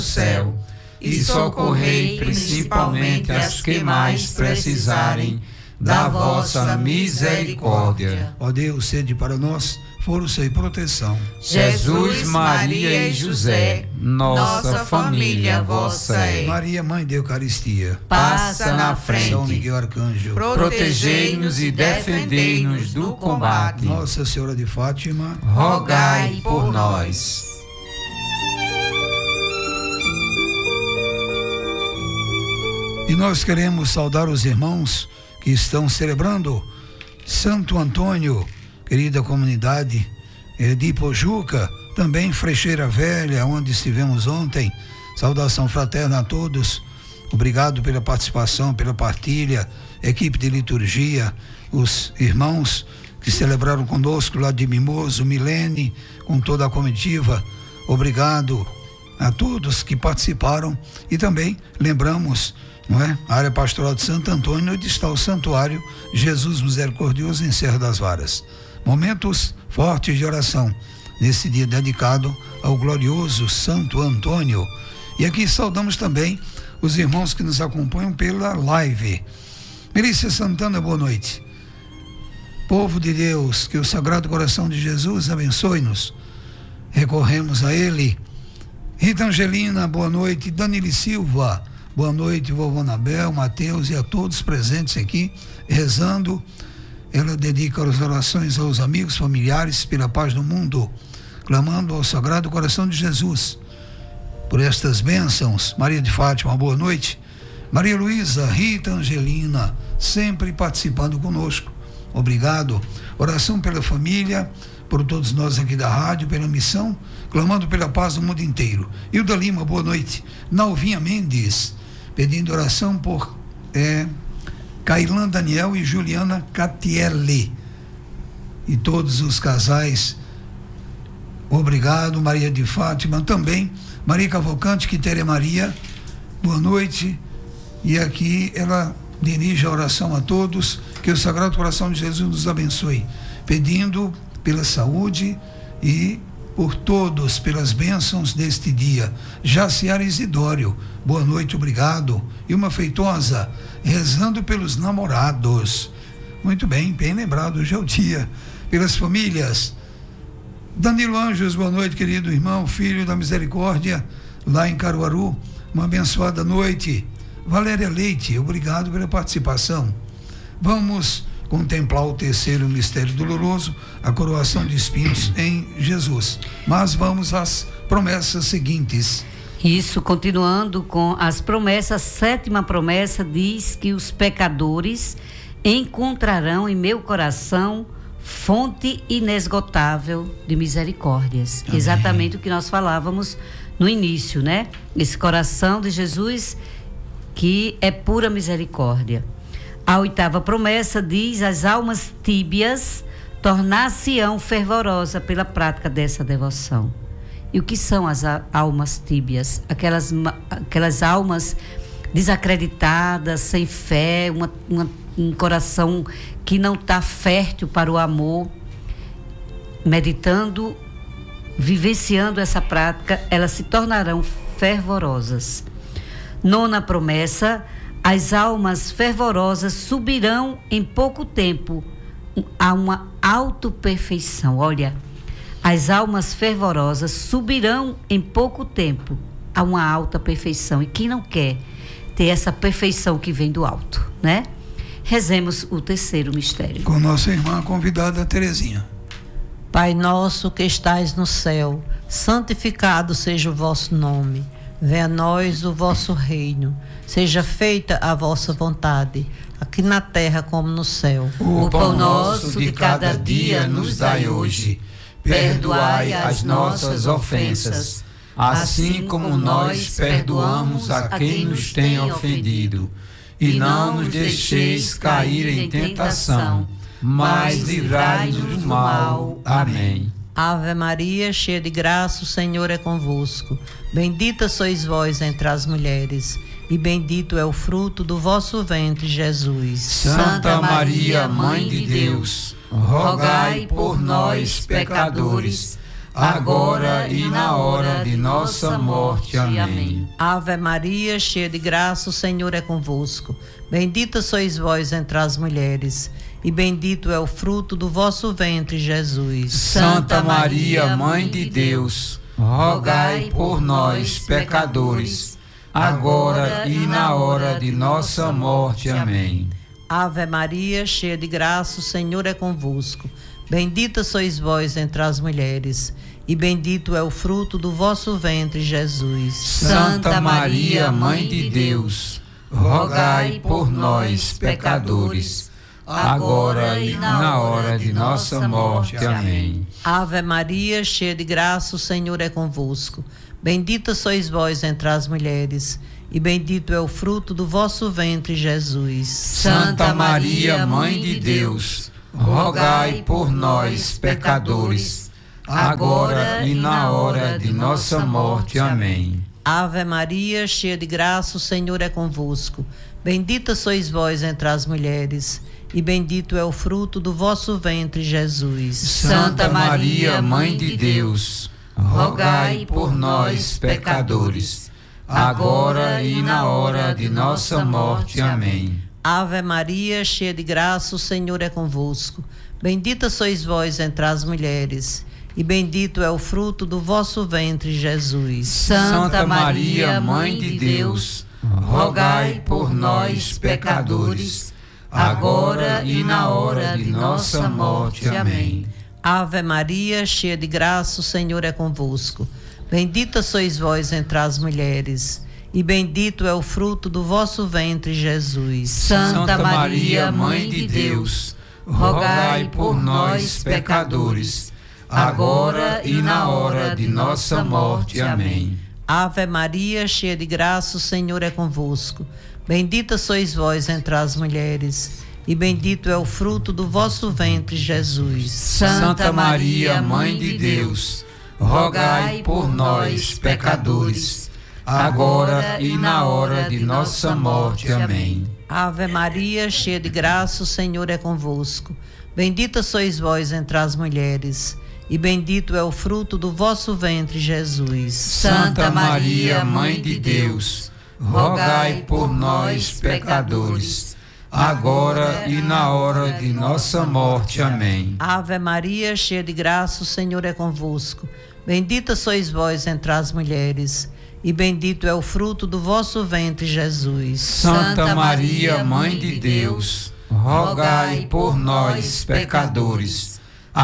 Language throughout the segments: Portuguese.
céu, e socorrei principalmente as que mais precisarem da vossa misericórdia. Ó Deus, sede para nós força e proteção. Jesus, Maria e José, nossa família vossa é. Maria, Mãe da Eucaristia, passa na frente. São Miguel Arcanjo, protegei-nos e defendei-nos do combate. Nossa Senhora de Fátima, rogai por nós. E nós queremos saudar os irmãos que estão celebrando Santo Antônio, querida comunidade de Ipojuca, também Freixeira Velha, onde estivemos ontem. Saudação fraterna a todos. Obrigado pela participação, pela partilha, equipe de liturgia, os irmãos que celebraram conosco lá de Mimoso, Milene, com toda a comitiva. Obrigado a todos que participaram e também lembramos, não é? A área pastoral de Santo Antônio, onde está o Santuário Jesus Misericordioso em Serra das Varas. Momentos fortes de oração nesse dia dedicado ao glorioso Santo Antônio. E aqui saudamos também os irmãos que nos acompanham pela live. Melícia Santana, boa noite. Povo de Deus, que o Sagrado Coração de Jesus abençoe-nos. Recorremos a Ele. Rita Angelina, boa noite. Danile Silva, boa noite. Vovô Anabel, Mateus e a todos presentes aqui, rezando. Ela dedica as orações aos amigos, familiares, pela paz do mundo, clamando ao Sagrado Coração de Jesus por estas bênçãos. Maria de Fátima, boa noite. Maria Luísa, Rita Angelina, sempre participando conosco. Obrigado. Oração pela família, por todos nós aqui da rádio, pela missão, clamando pela paz do mundo inteiro. Hilda Lima, boa noite. Nalvinha Mendes, pedindo oração por Cailã Daniel e Juliana Catielli e todos os casais. Obrigado. Maria de Fátima também. Maria Cavalcante, Quitéria Maria, boa noite. E aqui ela dirige a oração a todos, que o Sagrado Coração de Jesus nos abençoe, pedindo pela saúde e por todos, pelas bênçãos deste dia. Jaciara Isidório, boa noite, obrigado. E uma Feitosa, rezando pelos namorados. Muito bem, bem lembrado, hoje é o dia. Pelas famílias. Danilo Anjos, boa noite, querido irmão, filho da misericórdia, lá em Caruaru, uma abençoada noite. Valéria Leite, obrigado pela participação. Vamos contemplar o terceiro mistério doloroso, a coroação de espinhos em Jesus. Mas vamos às promessas seguintes. Isso, continuando com as promessas, a sétima promessa diz que os pecadores encontrarão em meu coração fonte inesgotável de misericórdias. Amém. Exatamente o que nós falávamos no início, né? Esse coração de Jesus que é pura misericórdia. A oitava promessa diz: as almas tíbias tornar-se-ão fervorosa pela prática dessa devoção. E o que são as almas tíbias? Aquelas almas desacreditadas, sem fé, um coração que não está fértil para o amor. Meditando, vivenciando essa prática, elas se tornarão fervorosas. Nona promessa: as almas fervorosas subirão em pouco tempo a uma autoperfeição. Olha, as almas fervorosas subirão em pouco tempo a uma alta perfeição. E quem não quer ter essa perfeição que vem do alto, né? Rezemos o terceiro mistério. Com nossa irmã convidada Terezinha. Pai nosso que estais no céu, santificado seja o vosso nome. Venha a nós o vosso reino. Seja feita a vossa vontade, aqui na terra como no céu. O pão nosso de cada dia nos dai hoje. Perdoai as nossas ofensas, assim como nós perdoamos a quem nos tem ofendido. E não nos deixeis cair em tentação, mas livrai-nos do mal. Amém. Ave Maria, cheia de graça, o Senhor é convosco. Bendita sois vós entre as mulheres, e bendito é o fruto do vosso ventre, Jesus. Santa Maria, Mãe de Deus, rogai por nós, pecadores, agora e na hora de nossa morte. Amém. Ave Maria, cheia de graça, o Senhor é convosco. Bendita sois vós entre as mulheres, e bendito é o fruto do vosso ventre, Jesus. Santa Maria, Mãe de Deus, rogai por nós, pecadores, agora e na hora de nossa morte. Amém. Ave Maria, cheia de graça, o Senhor é convosco. Bendita sois vós entre as mulheres, e bendito é o fruto do vosso ventre, Jesus. Santa Maria, Mãe de Deus, rogai por nós, pecadores, agora e na hora de nossa morte. Amém. Ave Maria, cheia de graça, o Senhor é convosco. Bendita sois vós entre as mulheres, e bendito é o fruto do vosso ventre, Jesus. Santa Maria, Mãe de Deus, rogai por nós, pecadores, agora e na hora de nossa morte. Amém. Ave Maria, cheia de graça, o Senhor é convosco. Bendita sois vós entre as mulheres, e bendito é o fruto do vosso ventre, Jesus. Santa Maria, Mãe de Deus, rogai por nós, pecadores, agora e na hora de nossa morte. Amém. Ave Maria, cheia de graça, o Senhor é convosco. Bendita sois vós entre as mulheres, e bendito é o fruto do vosso ventre, Jesus. Santa Maria, Mãe de Deus, rogai por nós, pecadores, agora e na hora de nossa morte. Amém. Ave Maria, cheia de graça, o Senhor é convosco. Bendita sois vós entre as mulheres, e bendito é o fruto do vosso ventre, Jesus. Santa Maria, Mãe de Deus, rogai por nós, pecadores, agora e na hora de nossa morte. Amém. Ave Maria, cheia de graça, o Senhor é convosco. Bendita sois vós entre as mulheres, e bendito é o fruto do vosso ventre, Jesus. Santa Maria, Mãe de Deus, rogai por nós, pecadores, agora e na hora de nossa morte. Amém. Ave Maria, cheia de graça, o Senhor é convosco. Bendita sois vós entre as mulheres, e bendito é o fruto do vosso ventre, Jesus. Santa Maria, Mãe de Deus, rogai por nós, pecadores, agora e na hora de nossa morte. Amém. Ave Maria, cheia de graça, o Senhor é convosco. Bendita sois vós entre as mulheres, e bendito é o fruto do vosso ventre, Jesus. Santa Maria, Mãe de Deus, rogai por nós, pecadores,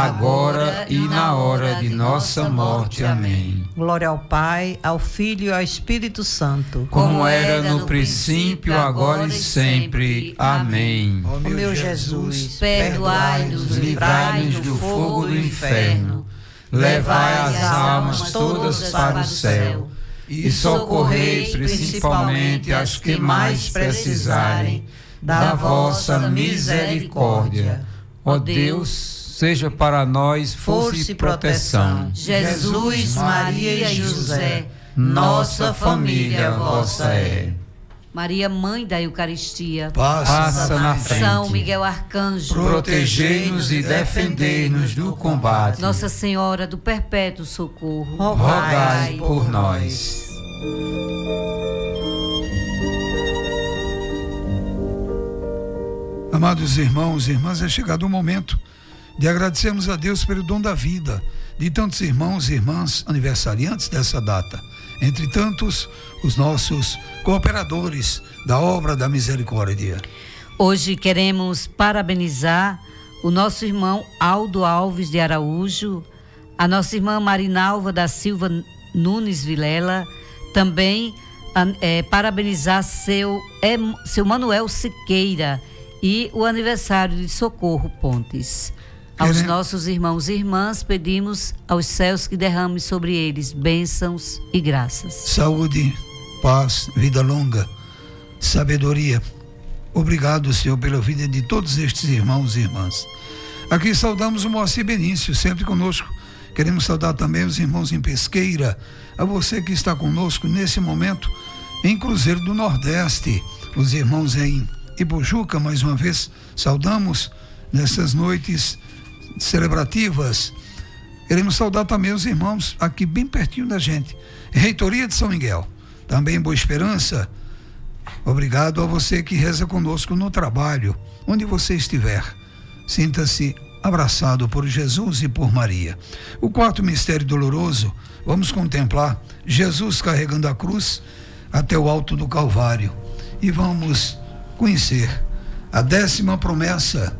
agora e na hora de nossa morte. Amém. Glória ao Pai, ao Filho e ao Espírito Santo, como era no princípio, agora e sempre. Amém. Ó meu Jesus, perdoai-nos, livrai-nos do fogo do inferno, levai as almas todas para o céu e socorrei principalmente as que mais precisarem da vossa misericórdia. Ó Deus, seja para nós força e proteção. Jesus, Maria e José, nossa família vossa é. Maria, Mãe da Eucaristia, passa na frente. São Miguel Arcanjo, protegei-nos e defendei-nos do combate. Nossa Senhora do Perpétuo Socorro, rogai por nós. Amados irmãos e irmãs, é chegado o momento de agradecermos a Deus pelo dom da vida de tantos irmãos e irmãs aniversariantes dessa data. Entre tantos, os nossos cooperadores da obra da misericórdia. Hoje queremos parabenizar o nosso irmão Aldo Alves de Araújo, a nossa irmã Marinalva da Silva Nunes Vilela, também parabenizar seu Manuel Siqueira e o aniversário de Socorro Pontes. Aos nossos irmãos e irmãs, pedimos aos céus que derrame sobre eles bênçãos e graças. Saúde, paz, vida longa, sabedoria. Obrigado, Senhor, pela vida de todos estes irmãos e irmãs. Aqui saudamos o Moacir Benício, sempre conosco. Queremos saudar também os irmãos em Pesqueira, a você que está conosco nesse momento em Cruzeiro do Nordeste, os irmãos em Ipojuca, mais uma vez, saudamos nessas noites celebrativas Queremos saudar também os irmãos aqui bem pertinho da gente. Reitoria de São Miguel, também Boa Esperança. Obrigado a você que reza conosco no trabalho, onde você estiver. Sinta-se abraçado por Jesus e por Maria. O quarto mistério doloroso, vamos contemplar Jesus carregando a cruz até o alto do Calvário. E vamos conhecer a 10ª promessa.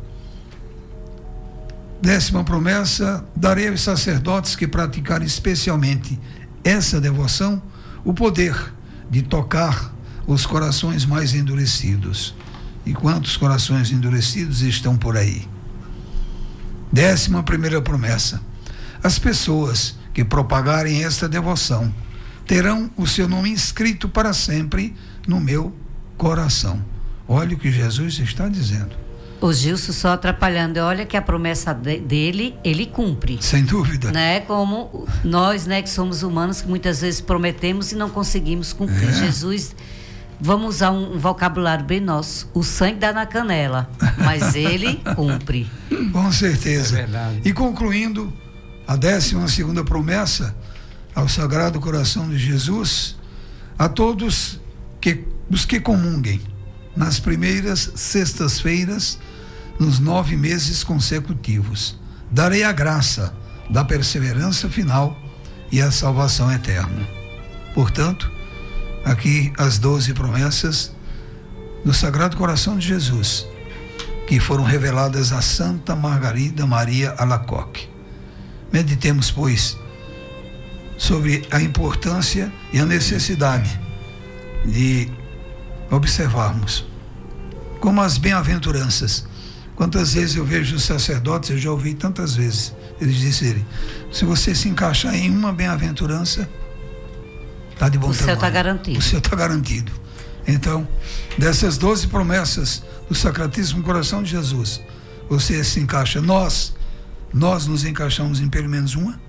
10ª promessa: darei aos sacerdotes que praticarem especialmente essa devoção o poder de tocar os corações mais endurecidos. E quantos corações endurecidos estão por aí? 11ª promessa: as pessoas que propagarem esta devoção terão o seu nome inscrito para sempre no meu coração. Olha o que Jesus está dizendo. O Gilson só atrapalhando. Olha que a promessa dele, ele cumpre. Sem dúvida. Né? Como nós, né, que somos humanos, que muitas vezes prometemos e não conseguimos cumprir. Jesus, vamos usar um vocabulário bem nosso. O sangue dá na canela, mas ele cumpre. Com certeza. É verdade. E concluindo, a 12ª promessa ao Sagrado Coração de Jesus, a todos os que comunguem nas primeiras sextas-feiras, nos 9 meses consecutivos, darei a graça da perseverança final e a salvação eterna. Portanto, aqui as 12 promessas do Sagrado Coração de Jesus, que foram reveladas a Santa Margarida Maria Alacoque. Meditemos, pois, sobre a importância e a necessidade de observarmos como as bem-aventuranças. Quantas vezes eu vejo os sacerdotes, eu já ouvi tantas vezes eles dizerem: se você se encaixar em uma bem-aventurança, está de bom tamanho. O céu está garantido. O céu está garantido. Então, dessas 12 promessas do Sacratíssimo Coração de Jesus, você se encaixa. Nós nos encaixamos em pelo menos uma.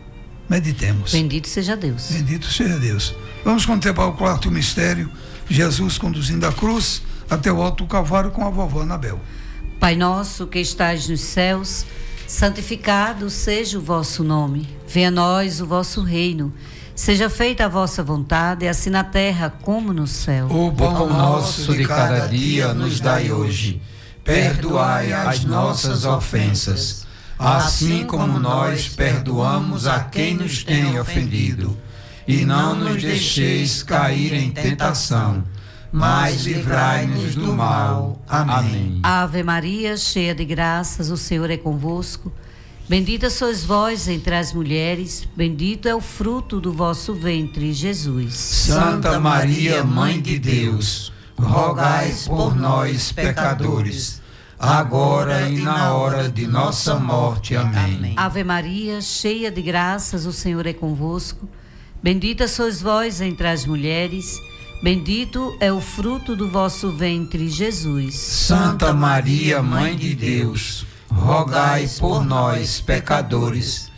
Meditemos. Bendito seja Deus. Bendito seja Deus. Vamos contemplar o quarto mistério: Jesus conduzindo a cruz até o alto do Calvário com a vovó Anabel. Pai nosso que estais nos céus, santificado seja o vosso nome. Venha a nós o vosso reino. Seja feita a vossa vontade, assim na terra como no céu. O pão nosso de cada dia nos dai hoje. Perdoai as nossas ofensas, assim como nós perdoamos a quem nos tem ofendido. E não nos deixeis cair em tentação, mas livrai-nos do mal. Amém. Ave Maria, cheia de graças, o Senhor é convosco. Bendita sois vós entre as mulheres, bendito é o fruto do vosso ventre, Jesus. Santa Maria, Mãe de Deus, rogai por nós, pecadores, agora e na hora de nossa morte. Amém. Ave Maria, cheia de graças, o Senhor é convosco. Bendita sois vós entre as mulheres, bendito é o fruto do vosso ventre, Jesus. Santa Maria, Mãe de Deus, rogai por nós, pecadores,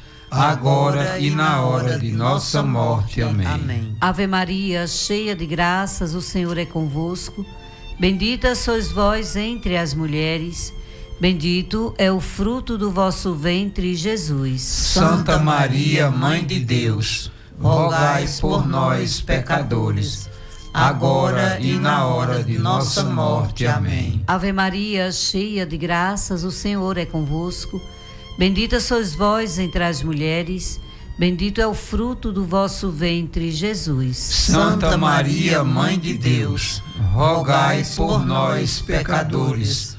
agora e na hora de nossa morte. Amém. Ave Maria, cheia de graças, o Senhor é convosco. Bendita sois vós entre as mulheres, bendito é o fruto do vosso ventre, Jesus. Santa Maria, Mãe de Deus, rogai por nós, pecadores, agora e na hora de nossa morte. Amém. Ave Maria, cheia de graças, o Senhor é convosco. Bendita sois vós entre as mulheres, bendito é o fruto do vosso ventre, Jesus. Santa Maria, Mãe de Deus, rogai por nós, pecadores,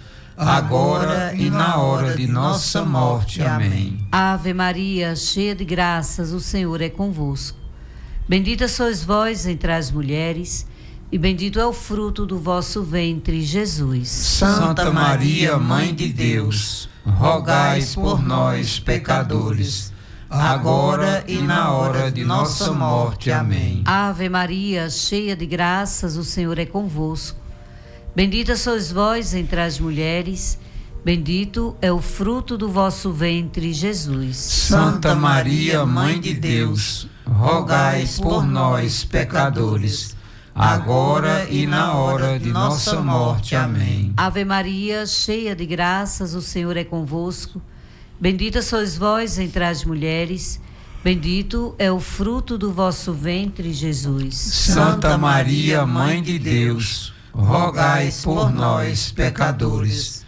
agora e na hora de nossa morte. Amém. Ave Maria, cheia de graças, o Senhor é convosco. Bendita sois vós entre as mulheres, e bendito é o fruto do vosso ventre, Jesus. Santa Maria, Mãe de Deus, rogai por nós, pecadores, agora e na hora de nossa morte. Amém. Ave Maria, cheia de graças, o Senhor é convosco. Bendita sois vós entre as mulheres, bendito é o fruto do vosso ventre, Jesus. Santa Maria, Mãe de Deus, rogai por nós, pecadores, agora e na hora de nossa morte. Amém. Ave Maria, cheia de graças, o Senhor é convosco. Bendita sois vós entre as mulheres, bendito é o fruto do vosso ventre, Jesus. Santa Maria, Mãe de Deus, rogai por nós, pecadores,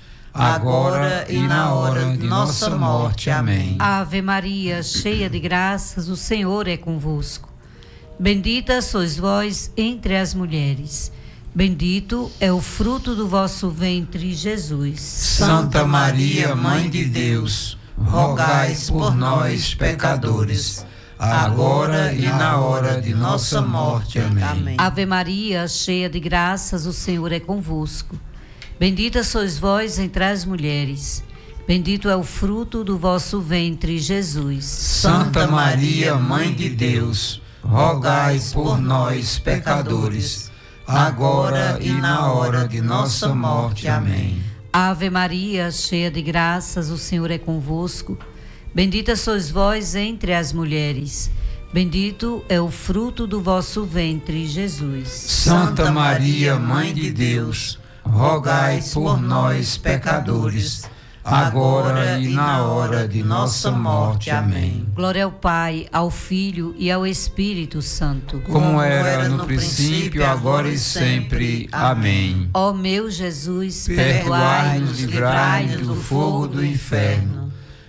agora e na hora de nossa morte. Amém. Ave Maria, cheia de graças, o Senhor é convosco. Bendita sois vós entre as mulheres, bendito é o fruto do vosso ventre, Jesus. Santa Maria, Mãe de Deus, rogai por nós, pecadores, agora e na hora de nossa morte. Amém. Ave Maria, cheia de graças, o Senhor é convosco. Bendita sois vós entre as mulheres, bendito é o fruto do vosso ventre, Jesus. Santa Maria, Mãe de Deus, rogai por nós, pecadores, agora e na hora de nossa morte. Amém. Ave Maria, cheia de graças, o Senhor é convosco. Bendita sois vós entre as mulheres, bendito é o fruto do vosso ventre, Jesus. Santa Maria, Mãe de Deus, rogai por nós, pecadores, agora e na hora de nossa morte. Amém. Glória ao Pai, ao Filho e ao Espírito Santo. Como era no princípio, agora e sempre. Amém. Ó meu Jesus, perdoai-nos, livrai-nos do fogo do inferno,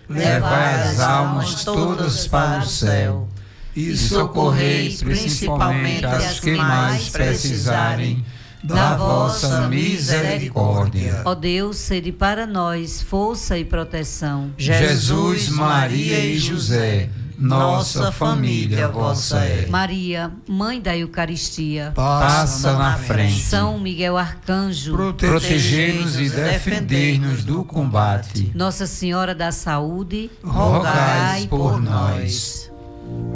levai as almas todas para o céu e socorrei principalmente as que mais precisarem da vossa misericórdia. Ó Deus, sede para nós força e proteção. Jesus, Maria e José, nossa família vossa é. Maria, Mãe da Eucaristia, passa na frente. São Miguel Arcanjo, protegei-nos e defendei-nos do combate. Nossa Senhora da Saúde, rogai por nós.